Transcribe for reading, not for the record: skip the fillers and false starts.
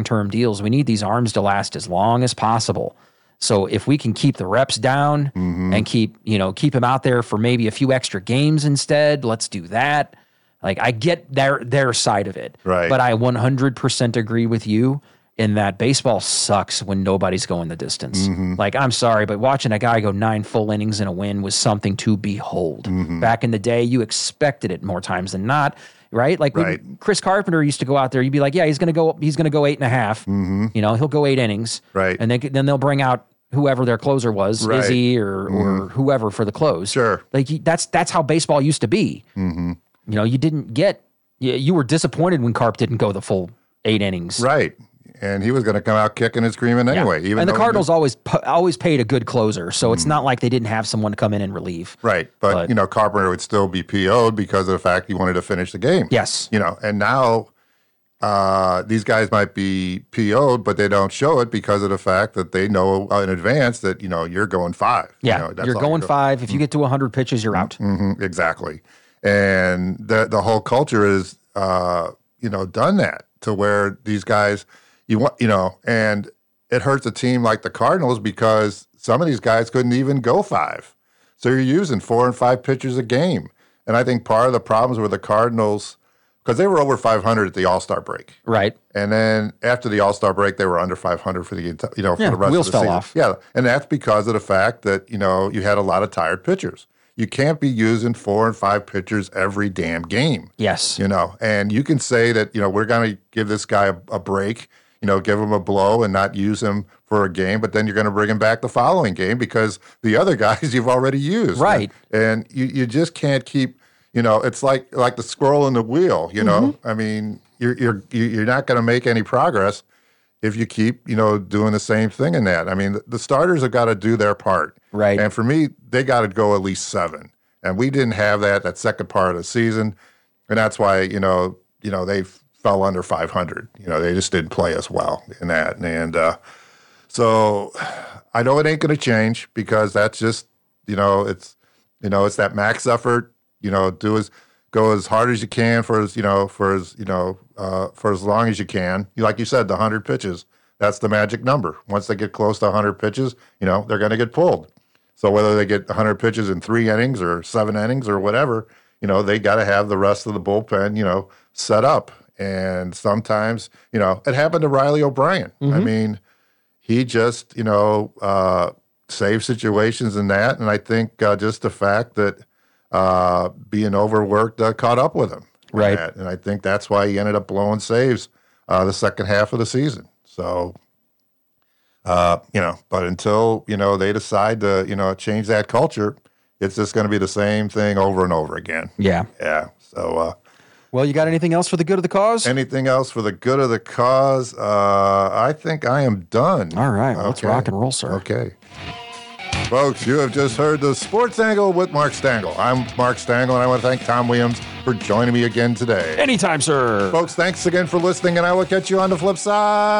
long-term deals. We need these arms to last as long as possible. So if we can keep the reps down and keep him out there for maybe a few extra games instead, let's do that. Like, I get their side of it. Right. But I 100% agree with you in that baseball sucks when nobody's going the distance. Like, I'm sorry, but watching a guy go 9 full innings in a win was something to behold. Back in the day, you expected it more times than not, right? Like, when Chris Carpenter used to go out there, you'd be like, yeah, he's going to go 8.5. He'll go 8 innings. Right. And then they'll bring out whoever their closer was, Izzy or whoever for the close. Sure. Like, that's how baseball used to be. You didn't get, you were disappointed when Carp didn't go the full 8 innings. Right. And he was going to come out kicking and screaming anyway. And the Cardinals always paid a good closer, so it's not like they didn't have someone to come in and relieve. Right. But Carpenter would still be PO'd because of the fact he wanted to finish the game. Yes. And now these guys might be PO'd, but they don't show it because of the fact that they know in advance that, you're going 5. Yeah, you're going 5. If you get to 100 pitches, you're out. Exactly. And the whole culture is, done that to where these guys, and it hurts a team like the Cardinals because some of these guys couldn't even go 5. So you're using 4 and 5 pitchers a game. And I think part of the problems with the Cardinals, because they were over 500 at the All-Star break. Right. And then after the All-Star break, they were under 500 for the, for the rest of the wheels fell season. off. Yeah. And that's because of the fact that, you had a lot of tired pitchers. You can't be using 4 and 5 pitchers every damn game. Yes. And you can say that, we're going to give this guy a break, give him a blow and not use him for a game, but then you're going to bring him back the following game because the other guys you've already used. Right. And you just can't keep, it's like the squirrel in the wheel, I mean, you're not going to make any progress if you keep, doing the same thing in that. I mean, the starters have got to do their part. Right. And for me, they got to go at least 7. And we didn't have that second part of the season. And that's why, they fell under 500. They just didn't play as well in that. And so I know it ain't going to change because that's just, it's that max effort, go as hard as you can for as long as you can. Like you said, the 100 pitches, that's the magic number. Once they get close to 100 pitches, they're going to get pulled. So whether they get 100 pitches in 3 innings or 7 innings or whatever, they got to have the rest of the bullpen, set up. And sometimes, it happened to Riley O'Brien. I mean, he just, saved situations in that. And I think just the fact that being overworked caught up with him. Right. And I think that's why he ended up blowing saves the second half of the season. So, but until, they decide to, change that culture, it's just going to be the same thing over and over again. Yeah. Yeah. So, well, you got anything else for the good of the cause? Anything else for the good of the cause? I think I am done. All right. Well, let's rock and roll, sir. Okay. Folks, you have just heard the Sports Angle with Mark Stangl. I'm Mark Stangl, and I want to thank Tom Williams for joining me again today. Anytime, sir. Folks, thanks again for listening, and I will catch you on the flip side.